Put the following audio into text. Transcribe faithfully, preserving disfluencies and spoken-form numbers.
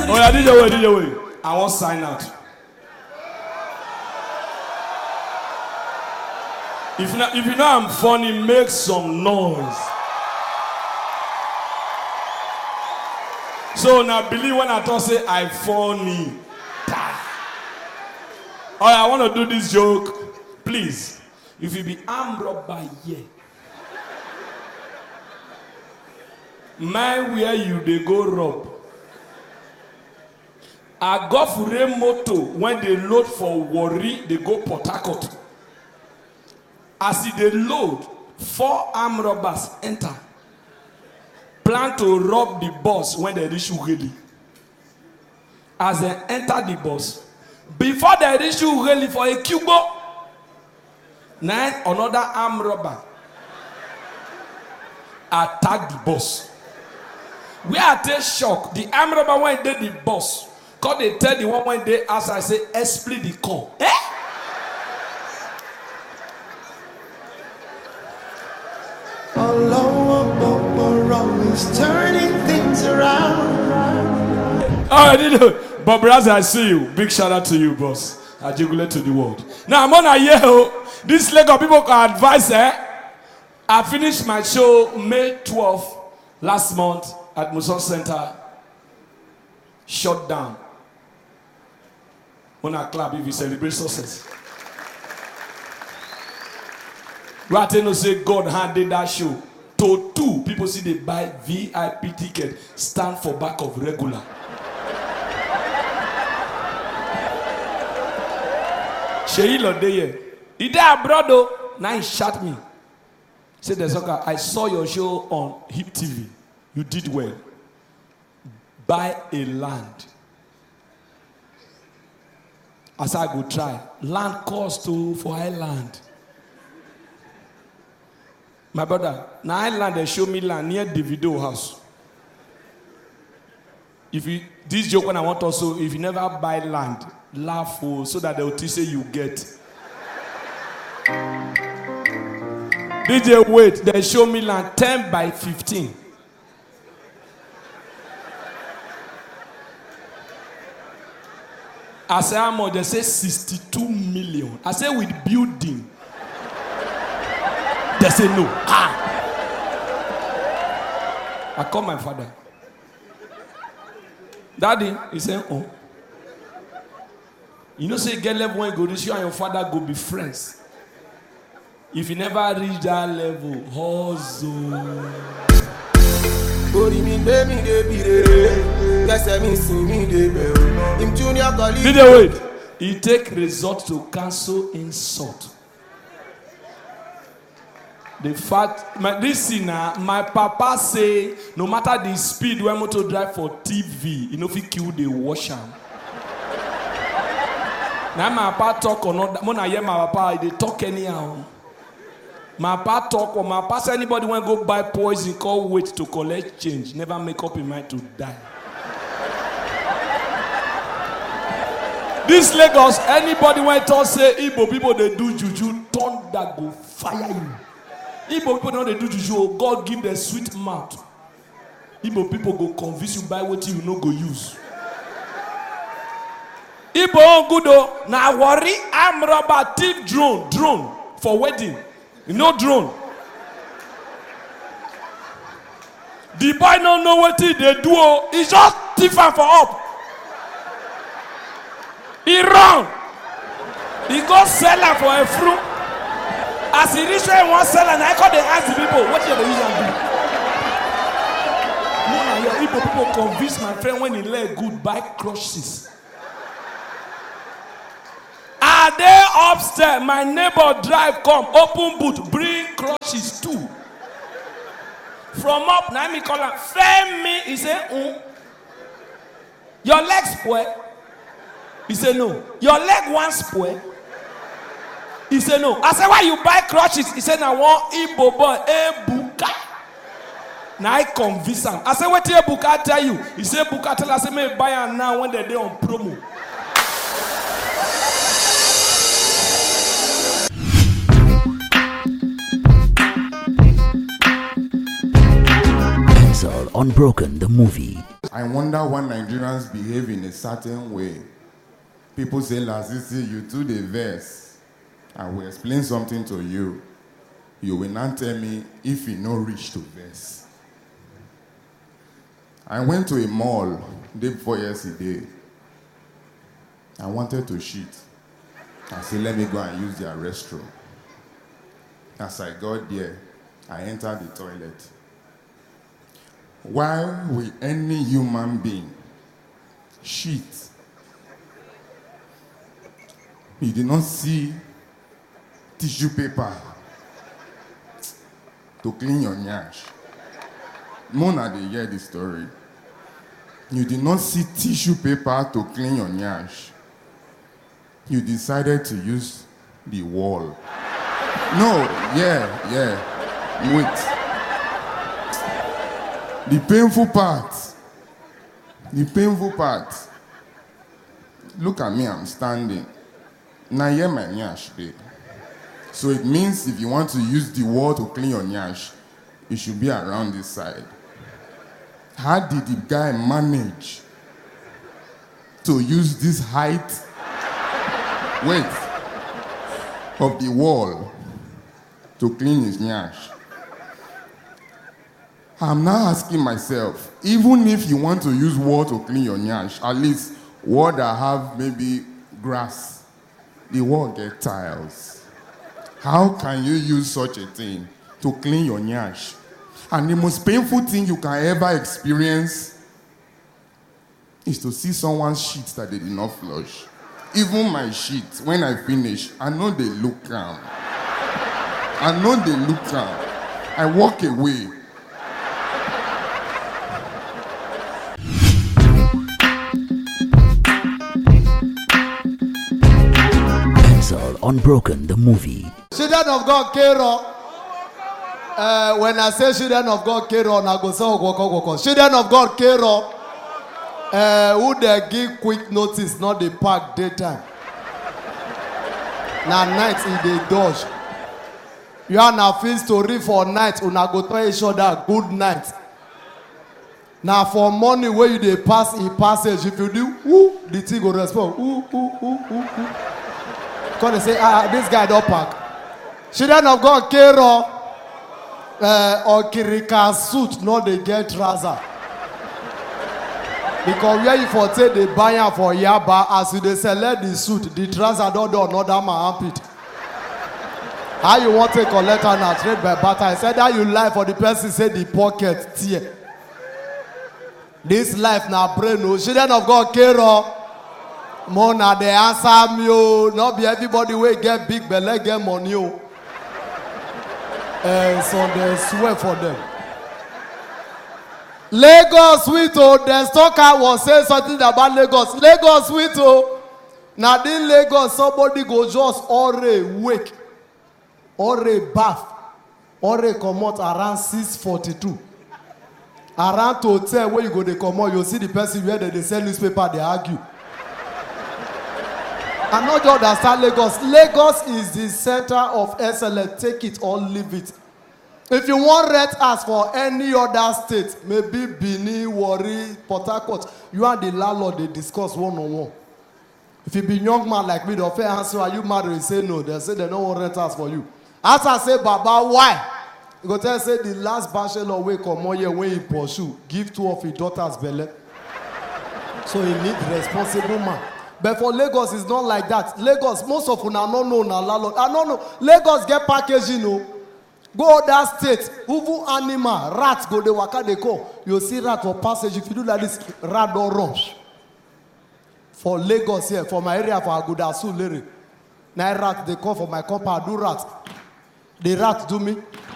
Oh yeah, D J way, D J way. I won't sign out. If you know, if you know I'm funny, make some noise. So now believe when I talk say I funny. Oh yeah, I want to do this joke. Please, if you be armed robber here, mind where you they go rob. I go for a moto when they load for Warri, they go Port Harcourt. As they load, four armed robbers enter. Plan to rob the bus when they reach Ughelli. As they enter the bus, before they reach Ughelli for a Cubo, nine another armed robber attack the bus. We are take shock. The armed robber when they the bus, cause they tell the one when they ask, I say, split the call. Eh? Always turning things around. All right, you know, but brothers, I see you. Big shout out to you, boss. I jiggle to the world. Now I'm on a year. This leg of people can advise. Eh? I finished my show May twelfth last month at Muson Center. Shut down. On a club if you celebrate success. Right now say God handed that show to two people. See they buy V I P ticket, stand for back of regular. Sheila Deye, he there abroad though. Now he shot me. Said the soccer, I saw your show on Hip T V. You did well. Buy a land. As I go try, land cost to for island. My brother, now island they show me land near Davido house. If you this joke when I want also, if you never buy land, laugh oh, so that they will say you get. D J wait, they show me land ten by fifteen. I say how much? They say sixty-two million. I say with building. They say no. Ah. I call my father. Daddy, he said, oh. You know, say get level when you go reach you and your father go be friends. If you never reach that level, hustle. Did they wait? He take resort to cancel insult. The fact, my, this sinner, my papa say, no matter the speed when motor drive for T V, you know if he kill the washer. Now my papa talk or not, when I hear my papa, they talk anyhow. My papa talk or my papa say anybody when go buy poison, call wait to collect change, never make up in mind to die. This Lagos, anybody when talk say Igbo people they do juju, thunder go fire you. Igbo people know they do juju, God give them sweet mouth. Igbo people go convince you buy what you no go use. Igbo good though, now worry, I'm robber, thief, drone, drone for wedding. No drone. The boy don't know what they do. He just thief am for up. He run. He go sell am for a fruit. As he reach where he want sell am, I call they ask the people, what you dey use am do? No, na your Igbo people convince my friend when he leg good buy crushes. Are they upstairs? My neighbor drive come, open boot, bring crushes too. From up, now me call him, frame me. He say, mm. Your leg spoil. He say no. Your leg one spoil. He say no. I say why you buy crutches? He say now one Igbo boy, Ebuka. Now I convince him. I say what did Ebuka tell you? He say Ebuka tell us say me buy am now when they dey on promo. Unbroken, the movie. I wonder why Nigerians behave in a certain way. People say, Lasisi, you do the verse. I will explain something to you. You will not tell me if you no reach to verse. I went to a mall day before yesterday. I wanted to shit. I said, let me go and use their restroom. As I got there, I entered the toilet. Why will any human being shit? You did not see tissue paper to clean your nyash. Mona, they hear the story. You did not see tissue paper to clean your nyash. You decided to use the wall. No, yeah, yeah. Wait. The painful part. The painful part. Look at me, I'm standing. Now hear my nyash, babe. So it means if you want to use the wall to clean your nyash, it should be around this side. How did the guy manage to use this height, width of the wall to clean his nyash? I'm now asking myself, even if you want to use wall to clean your nyash, at least wall that have maybe grass, the wall get tiles. How can you use such a thing to clean your nyash? And the most painful thing you can ever experience is to see someone's shit that they did not flush. Even my shit, when I finish, I know they look calm. I know they look calm. I walk away. Unbroken, the movie. Children of God, Kero. Uh, when I say children of God, Kero, I go say children of God, Kero. Uh, who they give quick notice, not the park daytime. Now night in the dodge. You are now feel story for night. Una go tell each other good night. Now for morning where you they pass in passage, if you do, woo, the thing go respond. Woo, woo, woo, woo, woo. Because they say, ah, this guy don't park. Children of God, Kero, uh, or Kirika suit, no, they get trouser. Because where you for take the buyer for Yaba, as you they select the suit, the trouser don't do another man armpit. How you want to collect and a trade by barter? I said that you lie for the person say the pocket tear. This life now brain no. Children of God, Kero. Mona, they answer me, oh. Not be everybody will get big belly, get money, oh. And so they swear for them. Lagos sweet, oh. The stalker was saying something about Lagos. Lagos sweet, oh. Now in Lagos, somebody go just already wake, already bath, already come out around six forty-two. Around to hotel where you go, they come out, you see the person where they, they sell newspaper, they argue. I'm not just understand Lagos. Lagos is the center of excellence. Take it or leave it. If you want rent as for any other state, maybe Benin, Warri, Port Harcourt, you and the landlord, they discuss one on one. If you be young man like me, they'll fair answer, are you married? You say no. They say they don't want rent as for you. As I say, Baba, why? You go tell say the last bachelor way come on here when he pursue, give two of his daughters belly. So he need responsible man. But for Lagos, it's not like that. Lagos, most of una no know na landlord. I don't know. Lagos get packaging, you know. Go that state, uvu animal, rats go the waka they go. You see rat for passage. If you do like this, rat don't rush. For Lagos here, for my area, for Agudasu, Lere. Now rat they come for my compound, do rat. The rat do me.